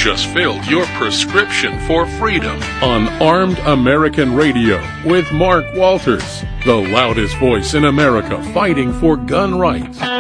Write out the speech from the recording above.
just filled your prescription for freedom on Armed American Radio with Mark Walters, the loudest voice in America fighting for gun rights.